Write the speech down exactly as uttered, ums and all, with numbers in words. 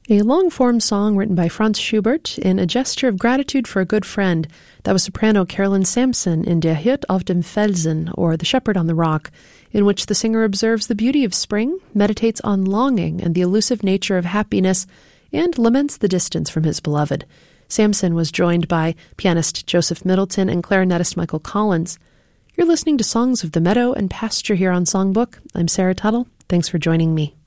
A long-form song written by Franz Schubert in a gesture of gratitude for a good friend. That was soprano Carolyn Sampson in Der Hirt auf dem Felsen, or The Shepherd on the Rock, in which the singer observes the beauty of spring, meditates on longing and the elusive nature of happiness, and laments the distance from his beloved. Sampson was joined by pianist Joseph Middleton and clarinetist Michael Collins. You're listening to Songs of the Meadow and Pasture here on Songbook. I'm Sarah Tuttle. Thanks for joining me.